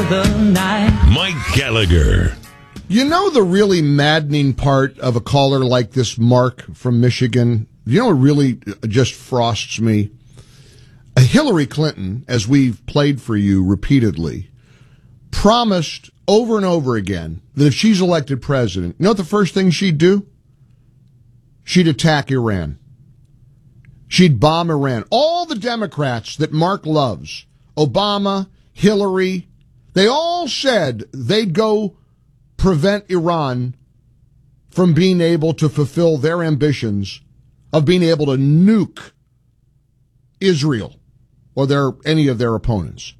the night. Mike Gallagher. You know the really maddening part of a caller like this, Mark from Michigan? You know what really just frosts me? Hillary Clinton, as we've played for you repeatedly, promised over and over again that if she's elected president, you know what the first thing she'd do? She'd attack Iran. She'd bomb Iran. All the Democrats that Mark loves, Obama, Hillary, they all said they'd go prevent Iran from being able to fulfill their ambitions of being able to nuke Israel or any of their opponents.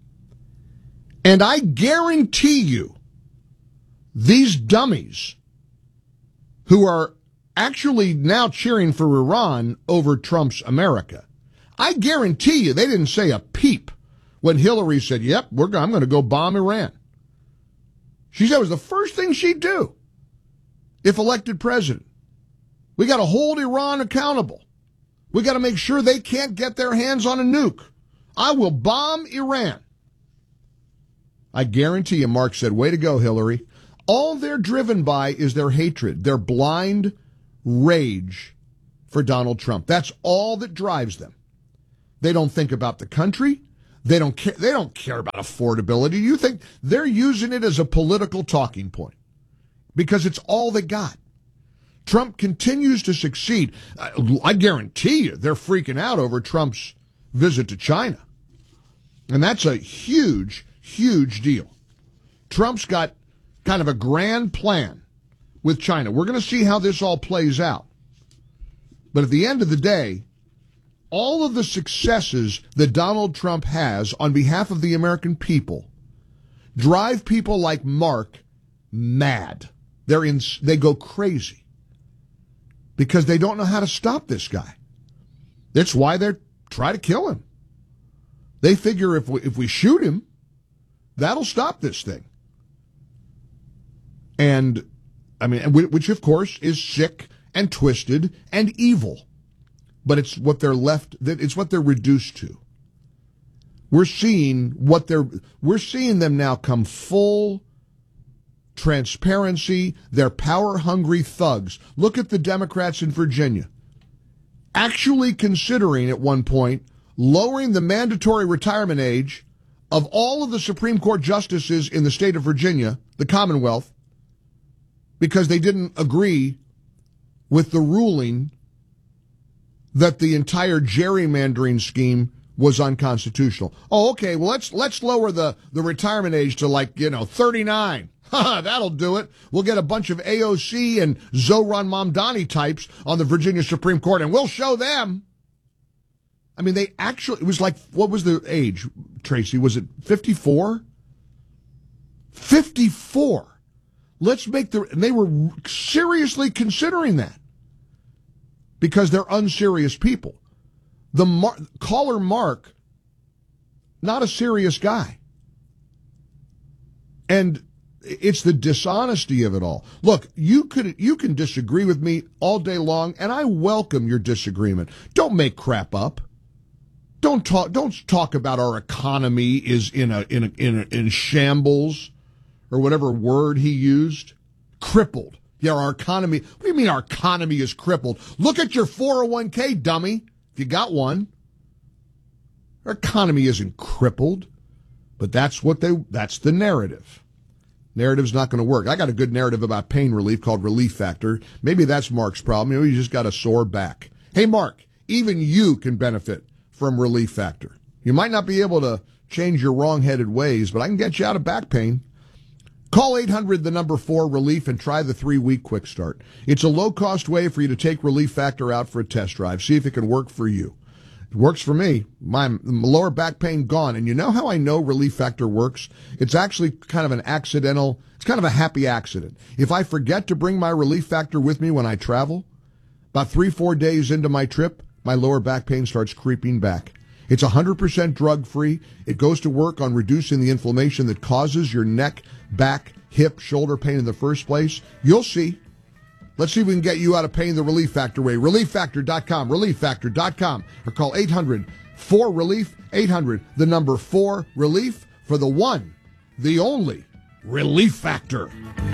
And I guarantee you, these dummies who are actually now cheering for Iran over Trump's America, I guarantee you they didn't say a peep when Hillary said, yep, I'm going to go bomb Iran. She said it was the first thing she'd do if elected president. We got to hold Iran accountable. We got to make sure they can't get their hands on a nuke. I will bomb Iran. I guarantee you, Mark said, way to go, Hillary. All they're driven by is their hatred, their blind rage for Donald Trump. That's all that drives them. They don't think about the country. They don't care about affordability. You think they're using it as a political talking point because it's all they got. Trump continues to succeed. I guarantee you they're freaking out over Trump's visit to China. And that's a huge, huge deal. Trump's got kind of a grand plan with China. We're going to see how this all plays out. But at the end of the day, all of the successes that Donald Trump has on behalf of the American people drive people like Mark mad. They go crazy because they don't know how to stop this guy. That's why they try to kill him. They figure if we shoot him, that'll stop this thing. And, I mean, which of course is sick and twisted and evil. But it's what they're reduced to. We're seeing them now come full transparency. They're power-hungry thugs. Look at the Democrats in Virginia. Actually considering at one point lowering the mandatory retirement age of all of the Supreme Court justices in the state of Virginia, the Commonwealth, because they didn't agree with the ruling that the entire gerrymandering scheme was unconstitutional. Oh, okay, well, let's lower the retirement age to 39. That'll do it. We'll get a bunch of AOC and Zohran Mamdani types on the Virginia Supreme Court, and we'll show them. I mean, it was like, what was the age, Tracy? Was it 54? 54. And they were seriously considering that. Because they're unserious people. Caller Mark, not a serious guy. And it's the dishonesty of it all. Look, you can disagree with me all day long, and I welcome your disagreement. Don't make crap up. Don't talk about our economy is in shambles, or whatever word he used. Crippled. Yeah, our economy. What do you mean our economy is crippled? Look at your 401k, dummy, if you got one. Our economy isn't crippled, but that's the narrative. Narrative's not going to work. I got a good narrative about pain relief called Relief Factor. Maybe that's Mark's problem. Maybe you just got a sore back. Hey, Mark, even you can benefit from Relief Factor. You might not be able to change your wrong-headed ways, but I can get you out of back pain. Call 800-4-RELIEF and try the 3-week quick start. It's a low-cost way for you to take Relief Factor out for a test drive. See if it can work for you. It works for me. My lower back pain gone. And you know how I know Relief Factor works? It's actually kind of it's kind of a happy accident. If I forget to bring my Relief Factor with me when I travel, about 3-4 days into my trip, my lower back pain starts creeping back. It's 100% drug-free. It goes to work on reducing the inflammation that causes your neck, back, hip, shoulder pain in the first place. You'll see. Let's see if we can get you out of pain the Relief Factor way. ReliefFactor.com, ReliefFactor.com, or call 800-4-RELIEF, 800-4-RELIEF for the one the only Relief Factor.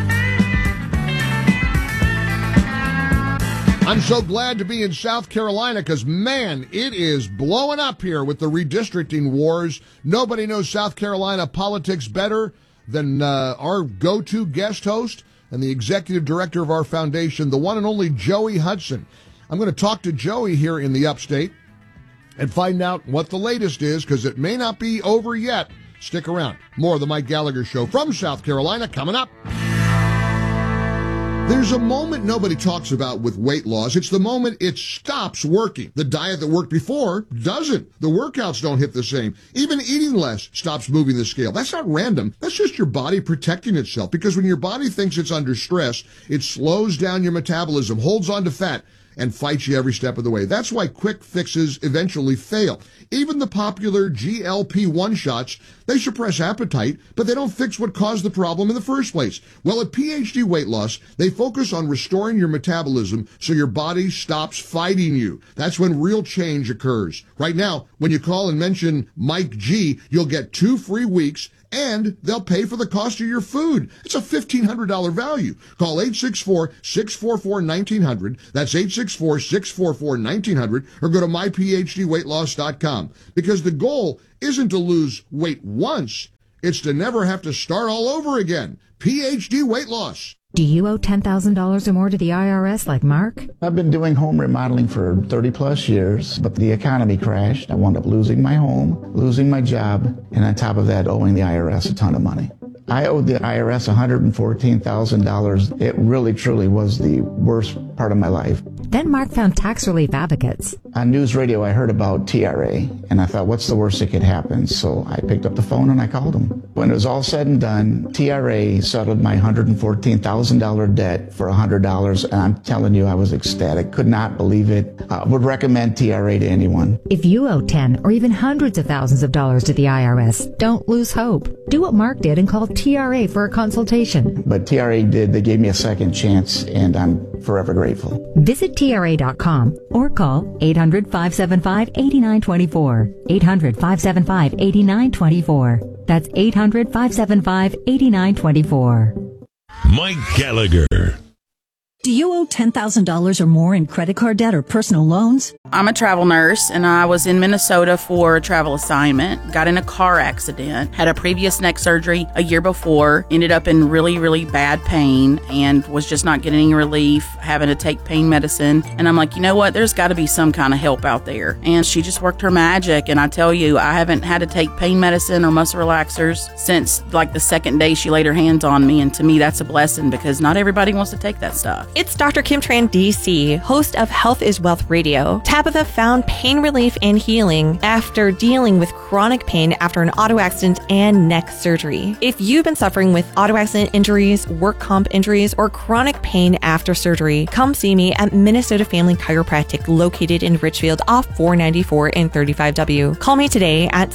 I'm so glad to be in South Carolina because, man, it is blowing up here with the redistricting wars. Nobody knows South Carolina politics better than our go-to guest host and the executive director of our foundation, the one and only Joey Hudson. I'm going to talk to Joey here in the upstate and find out what the latest is, because it may not be over yet. Stick around. More of the Mike Gallagher Show from South Carolina coming up. There's a moment nobody talks about with weight loss. It's the moment it stops working. The diet that worked before doesn't. The workouts don't hit the same. Even eating less stops moving the scale. That's not random. That's just your body protecting itself, because when your body thinks it's under stress, it slows down your metabolism, holds on to fat, and fights you every step of the way. That's why quick fixes eventually fail. Even the popular GLP-1 shots, they suppress appetite, but they don't fix what caused the problem in the first place. Well, at PhD Weight Loss, they focus on restoring your metabolism so your body stops fighting you. That's when real change occurs. Right now, when you call and mention Mike G, you'll get 2 free weeks, and they'll pay for the cost of your food. It's a $1,500 value. Call 864-644-1900. That's 864-644-1900, or go to myphdweightloss.com. Because the goal isn't to lose weight once, it's to never have to start all over again. PhD Weight Loss. Do you owe $10,000 or more to the IRS like Mark? I've been doing home remodeling for 30 plus years, but the economy crashed. I wound up losing my home, losing my job, and on top of that, owing the IRS a ton of money. I owed the IRS $114,000. It really, truly was the worst part of my life. Then Mark found Tax Relief Advocates. On news radio, I heard about TRA, and I thought, what's the worst that could happen? So I picked up the phone and I called them. When it was all said and done, TRA settled my $114,000 debt for $100, and I'm telling you, I was ecstatic. Could not believe it. Would recommend TRA to anyone. If you owe 10 or even hundreds of thousands of dollars to the IRS, don't lose hope. Do what Mark did and call TRA for a consultation. But TRA did. They gave me a second chance, and I'm forever grateful. Visit TRA.com or call 800-575-8924. 800-575-8924. That's 800-575-8924. Mike Gallagher. Do you owe $10,000 or more in credit card debt or personal loans? I'm a travel nurse, and I was in Minnesota for a travel assignment. Got in a car accident, had a previous neck surgery a year before, ended up in really, really bad pain, and was just not getting any relief, having to take pain medicine. And I'm like, you know what? There's got to be some kind of help out there. And she just worked her magic, and I tell you, I haven't had to take pain medicine or muscle relaxers since like the second day she laid her hands on me. And to me, that's a blessing, because not everybody wants to take that stuff. It's Dr. Kim Tran, DC, host of Health is Wealth Radio. Tabitha found pain relief and healing after dealing with chronic pain after an auto accident and neck surgery. If you've been suffering with auto accident injuries, work comp injuries, or chronic pain after surgery, come see me at Minnesota Family Chiropractic, located in Richfield off 494 and 35W. Call me today at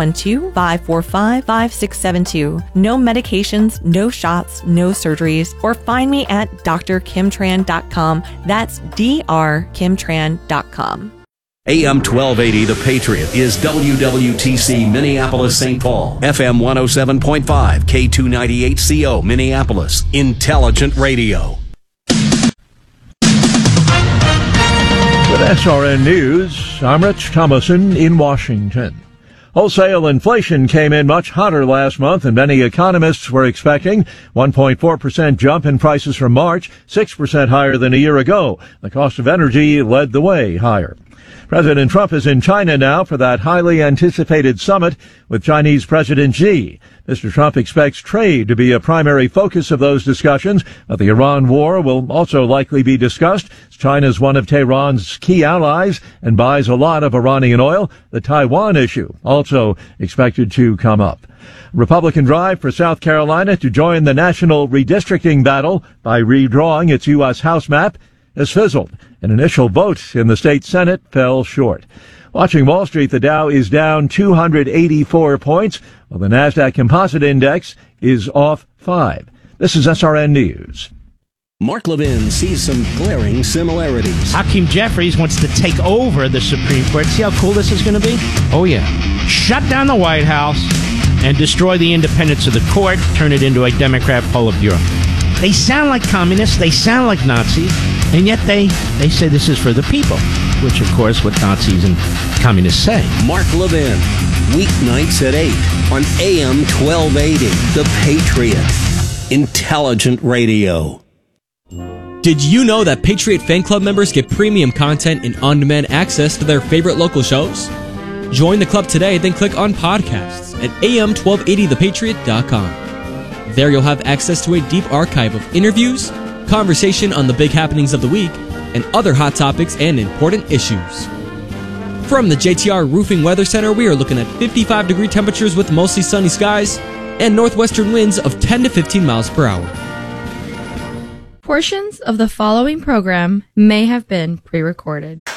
612-545-5672. No medications, no shots, no surgeries, or find me at drkimtran.com. That's drkimtran.com. AM 1280 The Patriot is WWTC Minneapolis St. Paul, FM 107.5, K298CO Minneapolis, Intelligent Radio. With SRN News, I'm Rich Thomason in Washington. Wholesale inflation came in much hotter last month than many economists were expecting. 1.4% jump in prices from March, 6% higher than a year ago. The cost of energy led the way higher. President Trump is in China now for that highly anticipated summit with Chinese President Xi. Mr. Trump expects trade to be a primary focus of those discussions, but the Iran war will also likely be discussed. China is one of Tehran's key allies and buys a lot of Iranian oil. The Taiwan issue also expected to come up. Republican drive for South Carolina to join the national redistricting battle by redrawing its U.S. House map has fizzled. An initial vote in the state Senate fell short. Watching Wall Street, the Dow is down 284 points, while the NASDAQ Composite Index is off 5. This is SRN News. Mark Levin sees some glaring similarities. Hakeem Jeffries wants to take over the Supreme Court. See how cool this is going to be? Oh, yeah. Shut down the White House, and destroy the independence of the court, turn it into a Democrat Politburo. They sound like communists, they sound like Nazis, and yet they say this is for the people, which, of course, what Nazis and communists say. Mark Levin, weeknights at 8 on AM 1280, The Patriot. Intelligent radio. Did you know that Patriot Fan Club members get premium content and on-demand access to their favorite local shows? Join the club today, then click on podcasts at am1280thepatriot.com. There you'll have access to a deep archive of interviews, conversation on the big happenings of the week, and other hot topics and important issues. From the JTR Roofing Weather Center, we are looking at 55-degree temperatures with mostly sunny skies and northwestern winds of 10 to 15 miles per hour. Portions of the following program may have been pre-recorded.